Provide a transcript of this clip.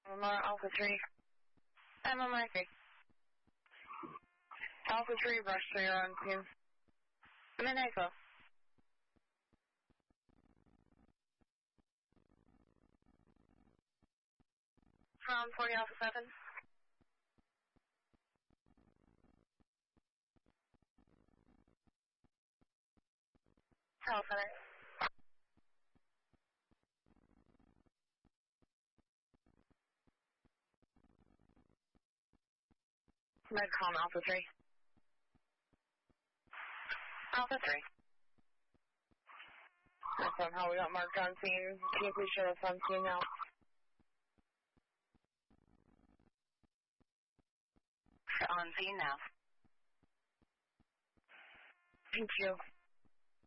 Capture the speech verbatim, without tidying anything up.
Lamar Alpha three. I'm on Murphy. Alpha three, brush three on scene. I'm in Echo. From forty Alpha seven. Tower Center. Medcom Alpha three. Alpha three. That's somehow we got marked on scene. Can you please show us on scene now? On scene now. Thank you.